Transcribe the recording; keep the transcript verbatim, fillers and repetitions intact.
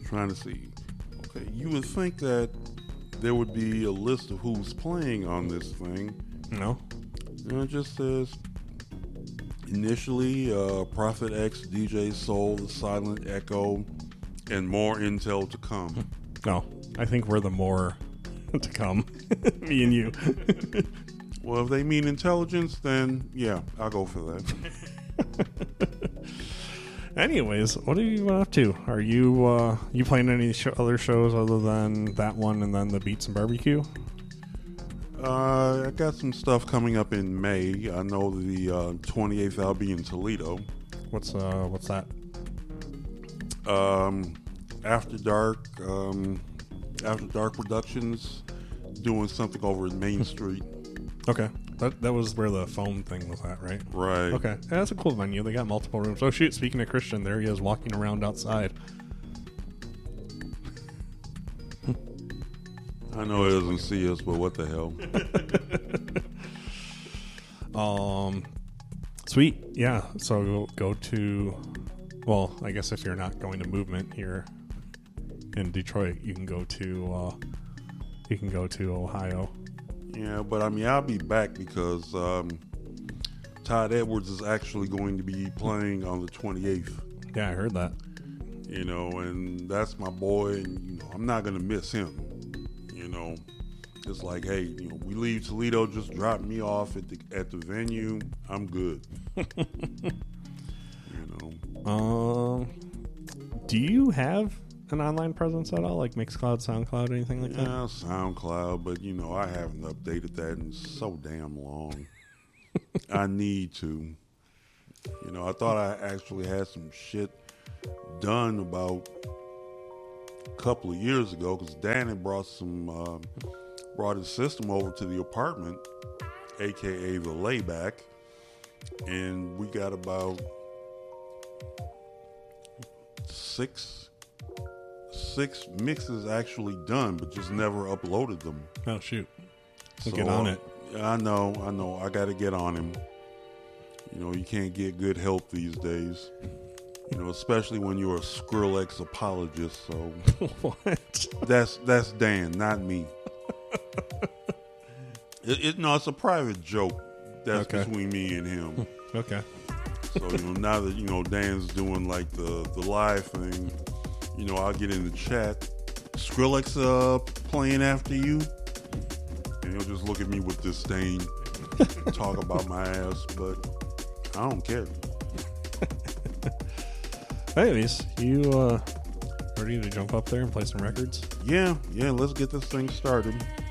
trying to see. Okay, you would think that there would be a list of who's playing on this thing. No. And it just says initially uh, Prophet X, D J Soul, The Silent Echo, and more intel to come. No, I think we're the more to come. Me and you. Well, if they mean intelligence, then yeah, I'll go for that. Anyways, what are you up to? Are you uh, you playing any sh- other shows other than that one and then the Beats and Barbecue? Uh, I got some stuff coming up in May. I know the uh, twenty-eighth I'll be in Toledo. What's uh what's that? Um, After Dark, um, After Dark Productions, doing something over in Main Street. Okay, that that was where the foam thing was at, right? Right. Okay, yeah, that's a cool venue. They got multiple rooms. Oh shoot! Speaking of Christian, there he is walking around outside. I know he doesn't see us, but what the hell? um, sweet, yeah. So go, go to, well, I guess if you're not going to Movement here in Detroit, you can go to, uh, you can go to Ohio. Yeah, but I mean, I'll be back because um, Todd Edwards is actually going to be playing on the twenty-eighth. Yeah, I heard that. You know, and that's my boy, and you know, I'm not gonna miss him. You know, it's like, hey, you know, we leave Toledo, just drop me off at the at the venue. I'm good. You know. Um, do you have an online presence at all, like Mixcloud, SoundCloud, anything like Yeah, that? SoundCloud, but you know, I haven't updated that in so damn long. I need to. You know, I thought I actually had some shit done about a couple of years ago because Dan had brought some uh, brought his system over to the apartment, aka the layback, and we got about six six mixes actually done, but just never uploaded them. Oh shoot! So So, get on it. I know, I know. I got to get on him. You know, you can't get good help these days. You know, especially when you're a Skrillex apologist. So What? that's that's Dan, not me. it, it no, it's a private joke. That's Okay. between me and him. Okay. So you know, now that you know Dan's doing like the the live thing, you know, I'll get in the chat. Skrillex uh, playing after you, and he'll just look at me with disdain, and talk about my ass, but I don't care. Anyways, you uh, ready to jump up there and play some records? Yeah, yeah, let's get this thing started.